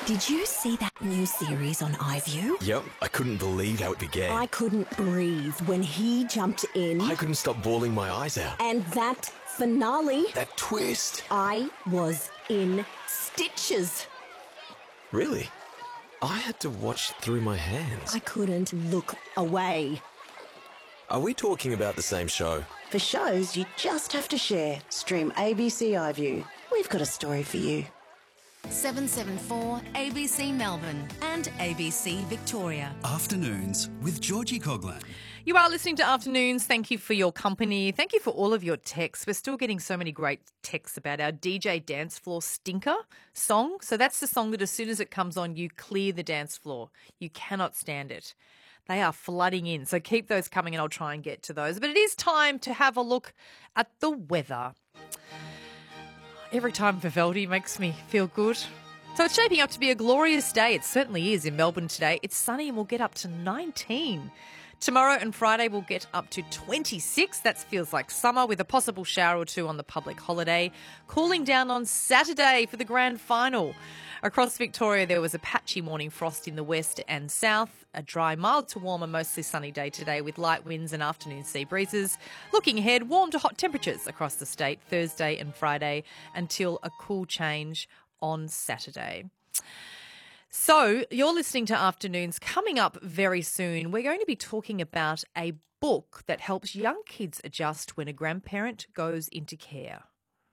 Did you see that new series on iView? Yep, I couldn't believe how it began. I couldn't breathe when he jumped in. I couldn't stop bawling my eyes out. And that finale, That twist. I was in stitches. Really? I had to watch through my hands. I couldn't look away. Are we talking about the same show? For shows you just have to share, stream ABC iView. We've got a story for you. 774 ABC Melbourne and ABC Victoria. Afternoons with Georgie Coughlin. You are listening to Afternoons. Thank you for your company. Thank you for all of your texts. We're still getting so many great texts about our DJ Dance Floor Stinker song. So that's the song that as soon as it comes on, you clear the dance floor. You cannot stand it. They are flooding in. So keep those coming and I'll try and get to those. But it is time to have a look at the weather. Every time Vivaldi makes me feel good. So it's shaping up to be a glorious day. It certainly is in Melbourne today. It's sunny and we'll get up to 19. Tomorrow and Friday we'll get up to 26. That feels like summer with a possible shower or two on the public holiday. Cooling down on Saturday for the grand final. Across Victoria there was a patchy morning frost in the west and south. A dry, mild to warm and mostly sunny day today with light winds and afternoon sea breezes. Looking ahead, warm to hot temperatures across the state Thursday and Friday until a cool change on Saturday. So you're listening to Afternoons. Coming up very soon, we're going to be talking about a book that helps young kids adjust when a grandparent goes into care.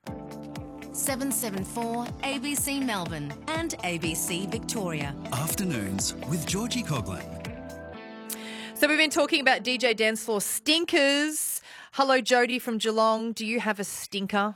774 ABC Melbourne and ABC Victoria. Afternoons with Georgie Coughlin. So we've been talking about DJ Dance Floor stinkers. Hello, Jody from Geelong. Do you have a stinker?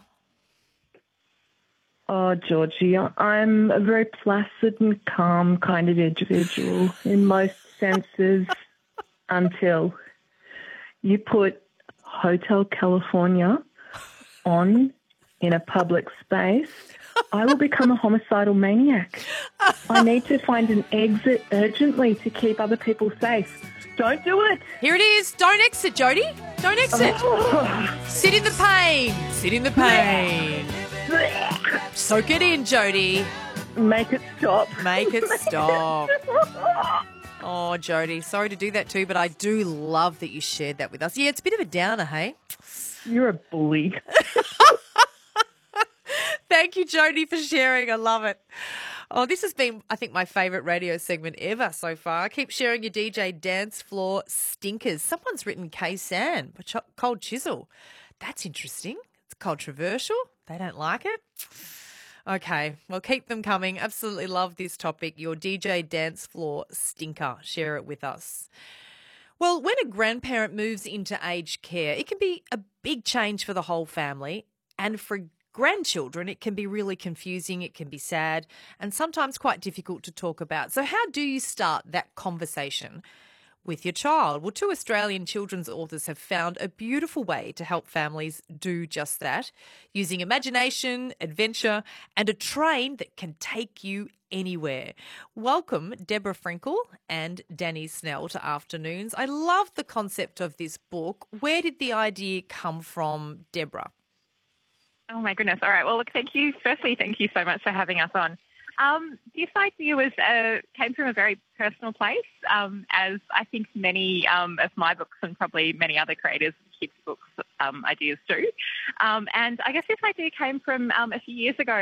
Oh, Georgie, I'm a very placid and calm kind of individual in most senses until you put Hotel California on in a public space. I will become a homicidal maniac. I need to find an exit urgently to keep other people safe. Don't do it. Here it is. Don't exit, Jody. Don't exit. Sit in the pain. Sit in the pain. Soak it in, Jody. Make it stop. Make it stop. Oh, Jody, sorry to do that too, but I do love that you shared that with us. Yeah, it's a bit of a downer, hey? You're a bully. Thank you, Jody, for sharing. I love it. Oh, this has been, I think, my favourite radio segment ever so far. Keep sharing your DJ Dance Floor stinkers. Someone's written K-San, Cold Chisel. That's interesting. It's controversial. They don't like it. Okay, well, keep them coming. Absolutely love this topic. Your DJ Dance Floor stinker. Share it with us. Well, when a grandparent moves into aged care, it can be a big change for the whole family. And for grandchildren, it can be really confusing, it can be sad, and sometimes quite difficult to talk about. So how do you start that conversation with your child? Well, two Australian children's authors have found a beautiful way to help families do just that, using imagination, adventure, and a train that can take you anywhere. Welcome, Deborah Frankel and Danny Snell to Afternoons. I love the concept of this book. Where did the idea come from, Deborah? Oh, my goodness. All right. Well, look, thank you. Firstly, thank you so much for having us on. This idea came from a very personal place, as I think many of my books and probably many other creators' kids' books ideas do. And I guess this idea came from a few years ago.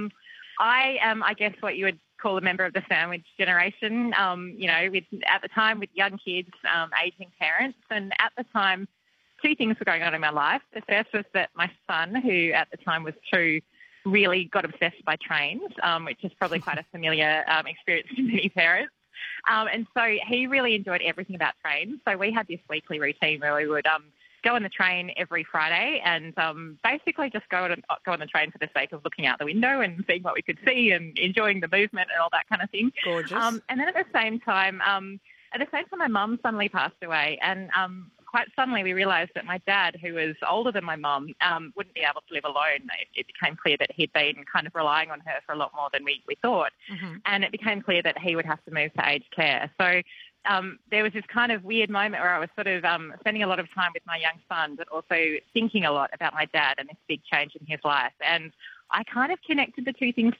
I am, I guess, what you would call a member of the sandwich generation, at the time with young kids, aging parents. And at the time, two things were going on in my life. The first was that my son, who at the time was 2, really got obsessed by trains, which is probably quite a familiar experience to many parents. And so he really enjoyed everything about trains. So we had this weekly routine where we would go on the train every Friday and basically just go on the train for the sake of looking out the window and seeing what we could see and enjoying the movement and all that kind of thing. Gorgeous. And then at the same time, my mum suddenly passed away, and quite suddenly we realised that my dad, who was older than my mum, wouldn't be able to live alone. It became clear that he'd been kind of relying on her for a lot more than we thought. Mm-hmm. And it became clear that he would have to move to aged care. So there was this kind of weird moment where I was sort of spending a lot of time with my young son, but also thinking a lot about my dad and this big change in his life. And I kind of connected the two things